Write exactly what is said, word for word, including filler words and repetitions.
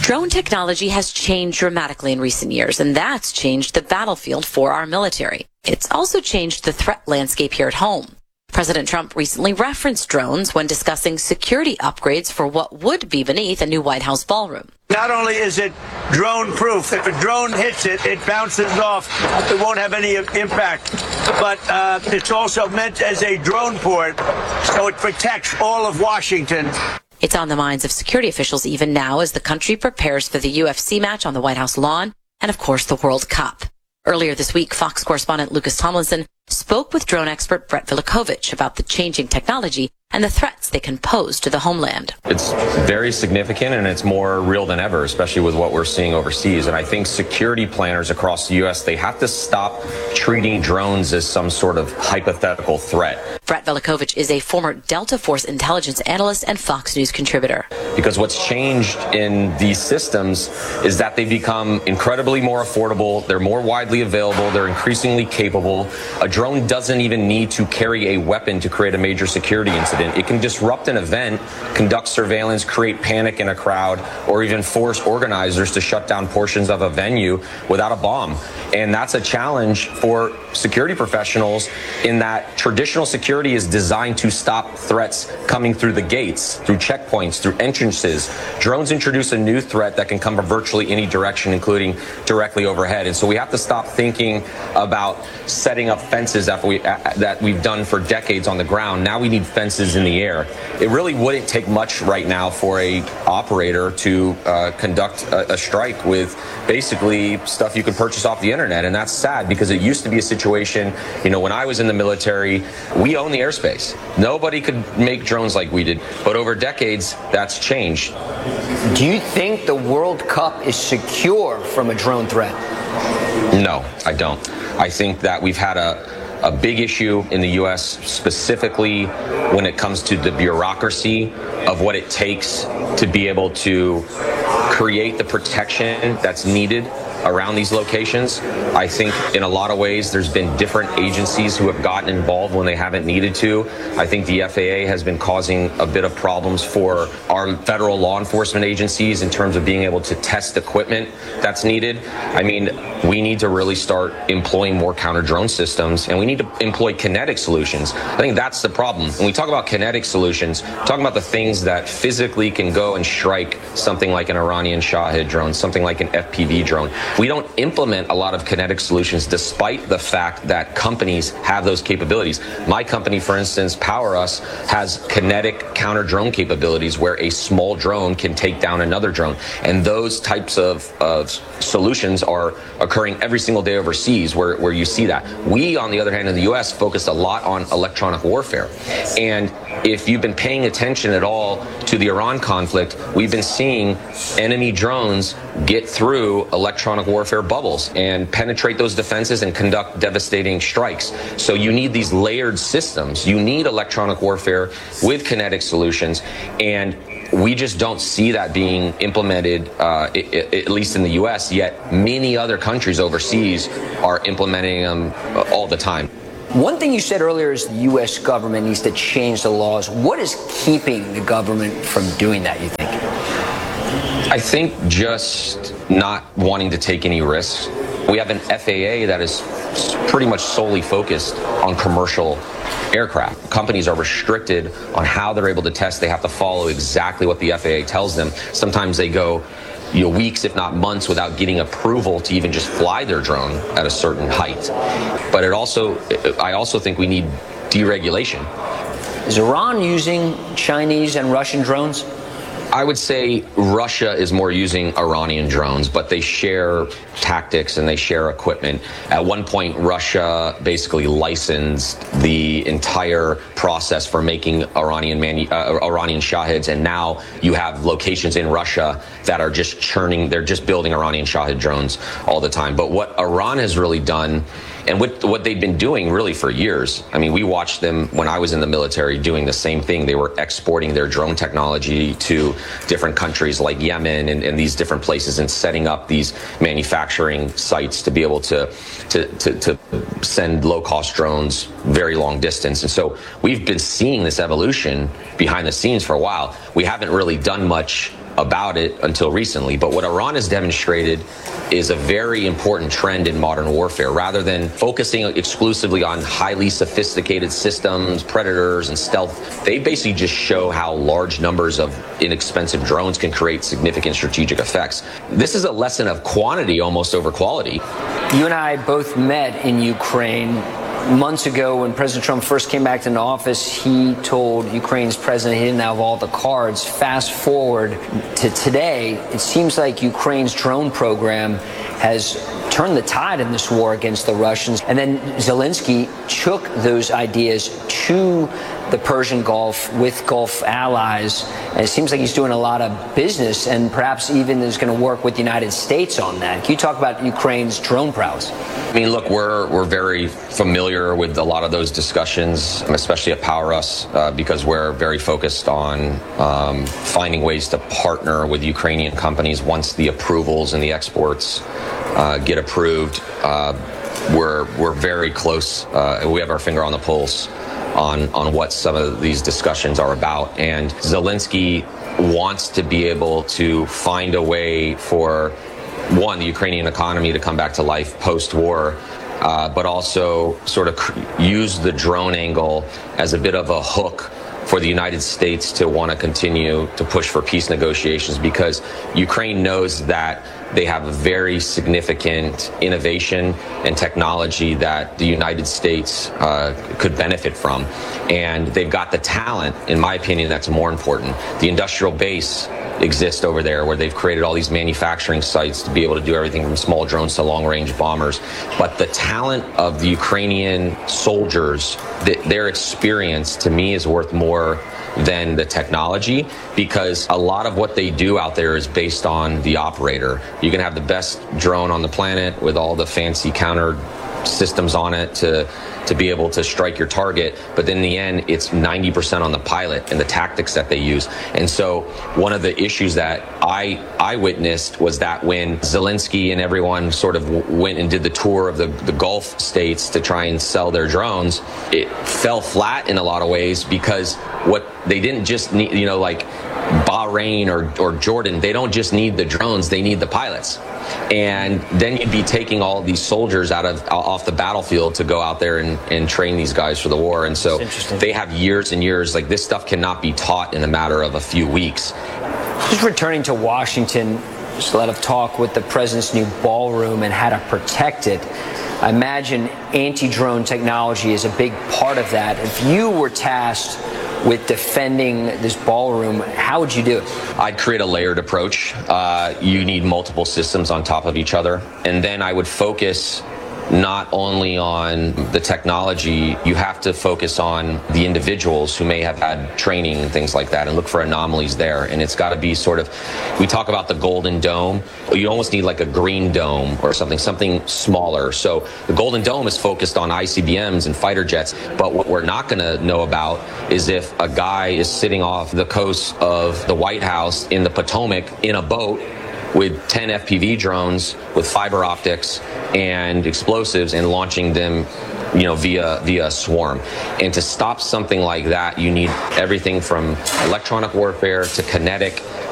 Drone technology has changed dramatically in recent years, and that's changed the battlefield for our military. It's also changed the threat landscape here at home. President Trump recently referenced drones when discussing security upgrades for what would be beneath a new White House ballroom. Not only is it drone-proof, if a drone hits it, it bounces off. It won't have any impact. But uh, it's also meant as a drone port, so it protects all of Washington. It's on the minds of security officials even now as the country prepares for the U F C match on the White House lawn and, of course, the World Cup. Earlier this week, Fox correspondent Lucas Tomlinson spoke with drone expert Brett Velikovich about the changing technology and the threats they can pose to the homeland. It's very significant, and it's more real than ever, especially with what we're seeing overseas. And I think security planners across the U S, they have to stop treating drones as some sort of hypothetical threat. Brett Velikovich is a former Delta Force intelligence analyst and Fox News contributor. Because what's changed in these systems is that they've become incredibly more affordable, they're more widely available, they're increasingly capable. A drone doesn't even need to carry a weapon to create a major security incident. It can disrupt an event, conduct surveillance, create panic in a crowd, or even force organizers to shut down portions of a venue without a bomb. And that's a challenge for security professionals in that traditional security is designed to stop threats coming through the gates, through checkpoints, through entrances. Drones introduce a new threat that can come from virtually any direction, including directly overhead. And so we have to stop thinking about setting up fences that, we, that we've done for decades on the ground. Now we need fences in the air. It really wouldn't take much right now for a operator to uh, conduct a, a strike with basically stuff you can purchase off the internet. And that's sad because it used to be a situation, you know, when I was in the military, we owned the airspace. Nobody could make drones like we did. But over decades, that's changed. Do you think the World Cup is secure from a drone threat? No, I don't. I think that we've had a a big issue in the U S specifically when it comes to the bureaucracy of what it takes to be able to create the protection that's needed around these locations. I think in a lot of ways there's been different agencies who have gotten involved when they haven't needed to. I think the F A A has been causing a bit of problems for our federal law enforcement agencies in terms of being able to test equipment that's needed. I mean, we need to really start employing more counter-drone systems, and we need to employ kinetic solutions. I think that's the problem. When we talk about kinetic solutions, we're talking about the things that physically can go and strike something like an Iranian Shahed drone, something like an F P V drone. We don't implement a lot of kinetic solutions despite the fact that companies have those capabilities. My company, for instance, PowerUs, has kinetic counter-drone capabilities where a small drone can take down another drone. And those types of, of solutions are occurring every single day overseas where, where you see that. We, on the other hand, in the U S, focused a lot on electronic warfare. And if you've been paying attention at all to the Iran conflict, we've been seeing enemy drones get through electronic warfare bubbles and penetrate those defenses and conduct devastating strikes. So you need these layered systems. You need electronic warfare with kinetic solutions, and we just don't see that being implemented, uh, at least in the U S, yet many other countries overseas are implementing them all the time. One thing you said earlier is the U S government needs to change the laws. What is keeping the government from doing that, you think? I think just not wanting to take any risks. We have an F A A that is pretty much solely focused on commercial aircraft. Companies are restricted on how they're able to test. They have to follow exactly what the F A A tells them. Sometimes they go you know, weeks, if not months, without getting approval to even just fly their drone at a certain height. But it also, I also think we need deregulation. Is Iran using Chinese and Russian drones? I would say Russia is more using Iranian drones, but they share tactics and they share equipment. At one point, Russia basically licensed the entire process for making Iranian manu- uh, Iranian Shaheds, and now you have locations in Russia that are just churning, they're just building Iranian Shahed drones all the time. But what Iran has really done, and what, what they've been doing really for years, I mean, we watched them when I was in the military doing the same thing. They were exporting their drone technology to different countries like Yemen and, and these different places and setting up these manufacturing sites to be able to, to, to, to send low-cost drones very long distance. And so we've been seeing this evolution behind the scenes for a while. We haven't really done much about it until recently. But what Iran has demonstrated is a very important trend in modern warfare. Rather than focusing exclusively on highly sophisticated systems, predators, and stealth, they basically just show how large numbers of inexpensive drones can create significant strategic effects. This is a lesson of quantity almost over quality. You and I both met in Ukraine months ago when President Trump first came back into office. He told Ukraine's president he didn't have all the cards. Fast forward to today, it seems like Ukraine's drone program has turned the tide in this war against the Russians. And then Zelensky took those ideas to the Persian Gulf with Gulf allies. And it seems like he's doing a lot of business and perhaps even is going to work with the United States on that. Can you talk about Ukraine's drone prowess? I mean, look, we're we're very familiar with a lot of those discussions, especially at Power Us, uh, because we're very focused on um, finding ways to partner with Ukrainian companies once the approvals and the exports uh, get approved. Uh, we're we're very close. Uh, we have our finger on the pulse on on what some of these discussions are about. And Zelensky wants to be able to find a way for, one, the Ukrainian economy to come back to life post-war, uh, but also sort of cr- use the drone angle as a bit of a hook for the United States to want to continue to push for peace negotiations, because Ukraine knows that they have a very significant innovation and technology that the United States uh, could benefit from. And they've got the talent, in my opinion, that's more important. The industrial base exists over there, where they've created all these manufacturing sites to be able to do everything from small drones to long-range bombers. But the talent of the Ukrainian soldiers, th- their experience, to me, is worth more than the technology, because a lot of what they do out there is based on the operator. You can have the best drone on the planet with all the fancy counter systems on it to to be able to strike your target, but then in the end, it's ninety percent on the pilot and the tactics that they use. And so one of the issues that I I witnessed was that when Zelensky and everyone sort of w- went and did the tour of the, the Gulf states to try and sell their drones, it fell flat in a lot of ways, because what they didn't just need, you know, like Bahrain or, or Jordan, they don't just need the drones, they need the pilots. And then you'd be taking all these soldiers out of off the battlefield to go out there and, and train these guys for the war. And so they have years and years. Like, this stuff cannot be taught in a matter of a few weeks. Just returning to Washington, just a lot of talk with the president's new ballroom and how to protect it. I imagine anti-drone technology is a big part of that. If you were tasked with defending this ballroom, how would you do it? I'd create a layered approach. Uh, you need multiple systems on top of each other. And then I would focus not only on the technology, you have to focus on the individuals who may have had training and things like that, and look for anomalies there. And it's got to be sort of, we talk about the Golden Dome. You almost need like a green dome or something, something smaller. So the Golden Dome is focused on I C B Ms and fighter jets. But what we're not going to know about is if a guy is sitting off the coast of the White House in the Potomac in a boat with ten F P V drones with fiber optics and explosives and launching them, you know, via via swarm. And to stop something like that, you need everything from electronic warfare to kinetic